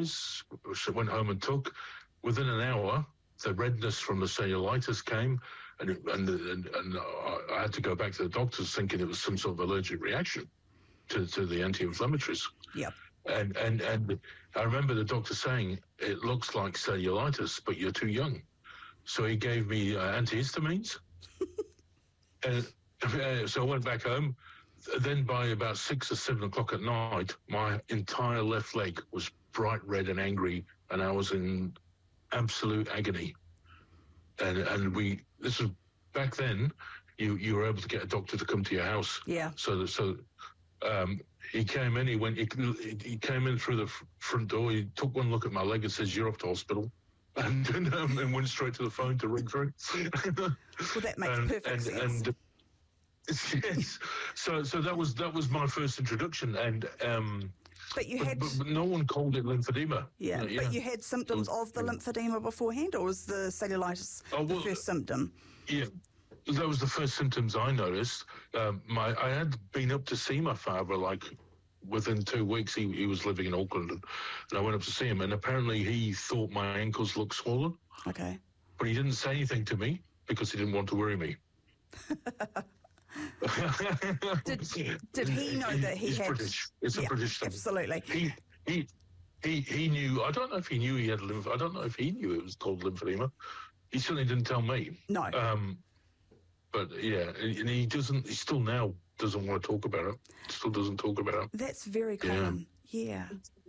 antibiotics, which I went home and took. Within an hour, the redness from the cellulitis came, and I had to go back to the doctors thinking it was some sort of allergic reaction to the anti-inflammatories. Yep. And I remember the doctor saying, it looks like cellulitis, but you're too young. So he gave me antihistamines. And so I went back home. Then by about 6 or 7 o'clock at night, my entire left leg was bright red and angry, and I was in absolute agony. And this was back then, you were able to get a doctor to come to your house. Yeah. So he came in, he came in through the front door, he took one look at my leg and says, "You're off to hospital." And went straight to the phone to ring through. Well, that makes perfect sense. Yes. So that was my first introduction, and but no one called it lymphedema. Yeah, yeah. But you had symptoms of the lymphedema beforehand, or was the cellulitis the first symptom? Yeah, that was the first symptoms I noticed. I had been up to see my father like within 2 weeks. He was living in Auckland, and I went up to see him, and apparently he thought my ankles looked swollen. Okay. But he didn't say anything to me because he didn't want to worry me. Did he know that he's had... British. It's a British thing. Absolutely. He knew. I don't know if he knew he had I don't know if he knew it was called lymphedema. He certainly didn't tell me. No. But yeah, and he doesn't. He still now doesn't want to talk about it. Still doesn't talk about it. That's very common. Yeah.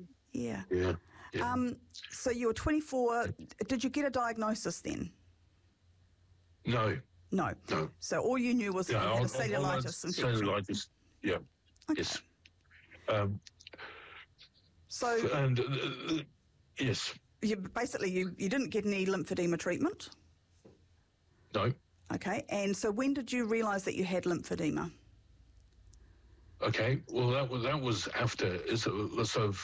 So you were 24. Did you get a diagnosis then? No. So all you knew was that you had a cellulitis infection. Cellulitis. Yeah. Okay. Yes. Yes. You didn't get any lymphedema treatment? No. Okay. And so when did you realise that you had lymphedema? Okay. Well, that was after. So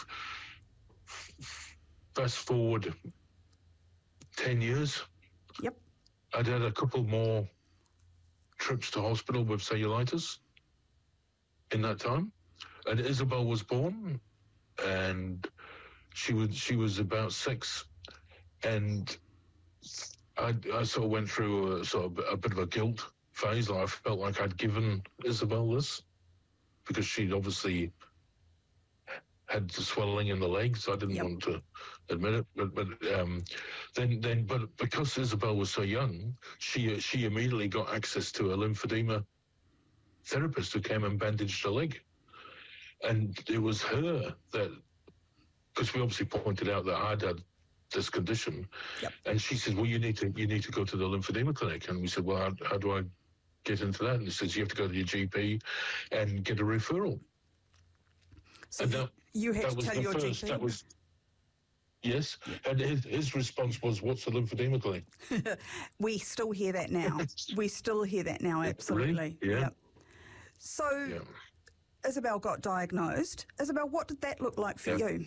fast forward 10 years. Yep. I'd had a couple more trips to hospital with cellulitis in that time, and Isabel was born, and she was about 6, and I sort of went through a bit of a guilt phase. I felt like I'd given Isabel this because she'd obviously had the swelling in the legs. I didn't want to admit it, but because Isabel was so young, she immediately got access to a lymphedema therapist who came and bandaged her leg, and it was her that, because we obviously pointed out that I'd had this condition, and she said, "Well, you need to go to the lymphedema clinic," and we said, "Well, how do I get into that?" And he says, "You have to go to your GP and get a referral." So and you had to tell your GP? Yes, and his response was, "What's the lymphedema clinic?" We still hear that now. Absolutely. Really? Yeah. Yep. So Isabel got diagnosed. Isabel, what did that look like for you?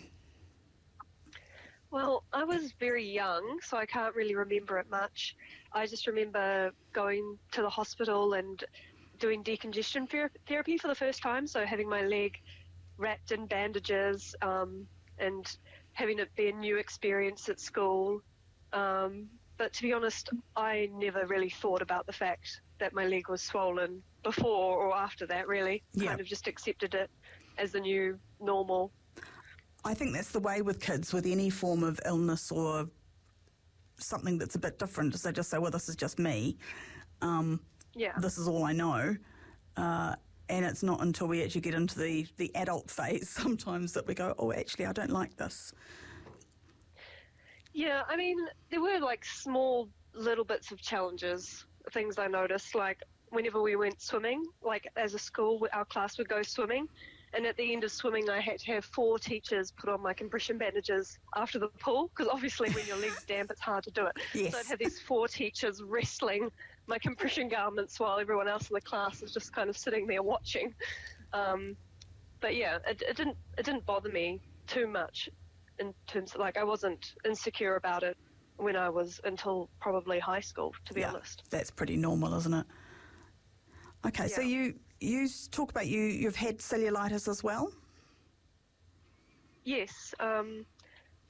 Well, I was very young, so I can't really remember it much. I just remember going to the hospital and doing decongestion therapy for the first time, so having my leg wrapped in bandages and having it be a new experience at school. But to be honest, I never really thought about the fact that my leg was swollen before or after that, really. Kind of just accepted it as the new normal. I think that's the way with kids, with any form of illness or something that's a bit different, is they just say, well, this is just me. This is all I know. And it's not until we actually get into the adult phase sometimes that we go, oh, actually, I don't like this. Yeah, I mean, there were like small little bits of challenges, things I noticed, like whenever we went swimming, like as a school, our class would go swimming. And at the end of swimming, I had to have 4 teachers put on my compression bandages after the pool, because obviously when your leg's damp, it's hard to do it. Yes. So I'd have these 4 teachers wrestling my compression garments while everyone else in the class is just kind of sitting there watching. But yeah, it didn't bother me too much in terms of, like, I wasn't insecure about it when I was until probably high school, to be honest. That's pretty normal, isn't it? Okay, so you talk about you've had cellulitis as well? Yes,